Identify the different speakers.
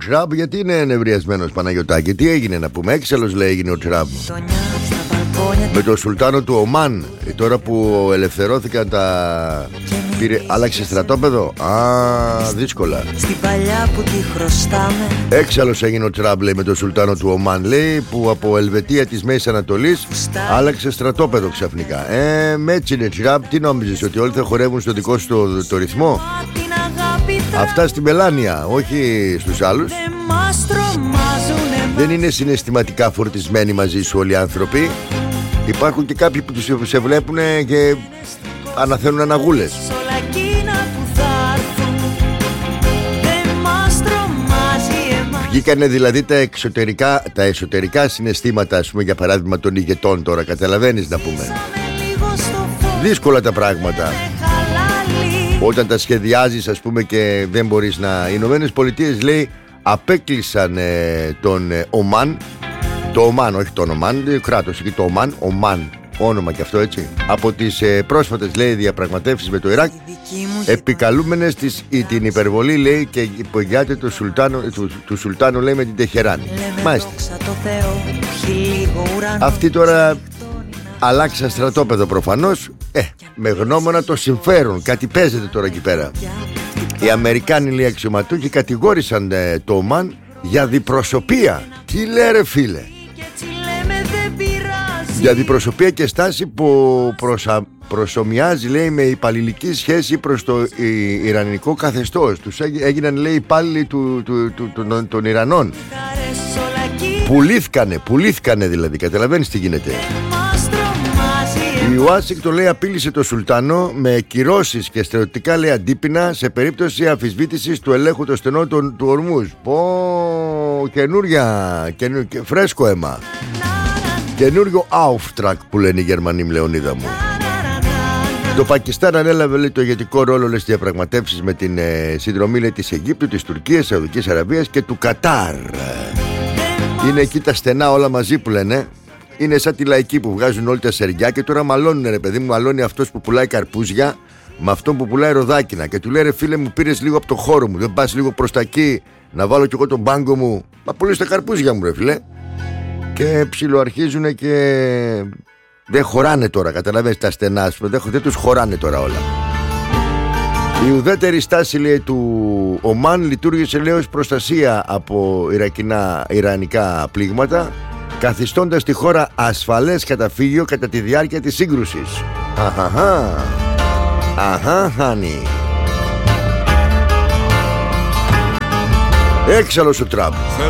Speaker 1: Τραμπ γιατί είναι ενευριασμένος, Παναγιωτάκη? Τι έγινε να πούμε? Έξαλλος λέει έγινε ο Τραμπ. Με το Σουλτάνο του Ομάν, τώρα που ελευθερώθηκαν τα... άλλαξε στρατόπεδο. Δύσκολα. Στην παλιά που τη χρωστάμε. Έξαλλος έγινε ο Τραμπ, λέει, με το Σουλτάνο του Ομάν, λέει, που από Ελβετία της Μέσης Ανατολής άλλαξε στρατόπεδο ξαφνικά. Έτσι είναι, Τραμπ. Τι νόμιζες, ότι όλοι θα χορεύουν στο δικό σου το ρυθμό? Αυτά στη Μελάνια, όχι στους άλλους. Δεν είναι συναισθηματικά φορτισμένοι μαζί σου όλοι οι άνθρωποι. Υπάρχουν και κάποιοι που σε βλέπουν και αναθαίνουν αναγούλες. Βγήκανε δηλαδή τα εσωτερικά συναισθήματα, ας πούμε, για παράδειγμα των ηγετών τώρα, καταλαβαίνεις να πούμε. Δύσκολα τα πράγματα όταν τα σχεδιάζεις, ας πούμε, και δεν μπορείς να... Οι Ηνωμένες Πολιτείες, λέει, απέκλεισαν τον Ομάν. Το Ομάν, όχι τον Ομάν, κράτος εκεί, το Ομάν, Ομάν, όνομα και αυτό, έτσι, από τις πρόσφατες, λέει, διαπραγματεύσεις με το Ιράκ, επικαλούμενες την υπερβολή, λέει, και υπογειάται του Σουλτάνου, λέει, με την Τεχεράνη. Μάλιστα. Αυτοί τώρα αλλάξαν στρατόπεδο προφανώς, με γνώμονα το συμφέρον. Κάτι παίζεται τώρα εκεί πέρα. Οι Αμερικάνοι, λέει, αξιωματούχοι κατηγόρησαν το Ομάν για διπροσωπεία. Τι λέει, ρε φίλε? Για διπροσωπεία και στάση που προσομοιάζει, λέει, με υπαλληλική σχέση προς το ιρανικό καθεστώς. Τους έγιναν, λέει, υπάλληλοι των Ιρανών. Πουλήθκανε δηλαδή. Καταλαβαίνεις τι γίνεται? Η Ουάσιγκτον, λέει, απείλησε το Σουλτάνο με κυρώσεις και στρατιωτικά, λέει, αντίπεινα σε περίπτωση αμφισβήτησης του ελέγχου των στενών του Ορμούζ. Φρέσκο αίμα. Καινούριο Auftrag που λένε οι Γερμανοί, Λεωνίδα μου. Το Πακιστάν ανέλαβε, λέει, το ηγετικό ρόλο, λέει, στις διαπραγματεύσεις με την συνδρομή, λέει, της Αιγύπτου, της Τουρκίας, της Σαουδικής Αραβίας και του Κατάρ. Είναι εκεί τα στενά όλα μαζί που λένε. Είναι σαν τη λαϊκή που βγάζουν όλοι τα σεριά και τώρα μαλώνουν, ρε παιδί μου. Μαλώνει αυτός που πουλάει καρπούζια με αυτόν που πουλάει ροδάκινα. Και του λέει, ρε φίλε μου, πήρες λίγο από το χώρο μου, δεν πας λίγο προς τα εκεί να βάλω κι εγώ τον μπάγκο μου? Μα πουλείς τα καρπούζια μου, ρε φίλε. Και ψιλοαρχίζουν και δεν χωράνε τώρα, καταλαβαίνεις, τα στενά, δεν τους χωράνε τώρα όλα. Η ουδέτερη στάση, λέει, του Ομάν λειτουργήσε, λέει, ως προστασία από ιρανικά πλήγματα, καθιστώντας τη χώρα ασφαλές καταφύγιο κατά τη διάρκεια της σύγκρουσης. Χάνι. Έξαλλος ο Τραμπ.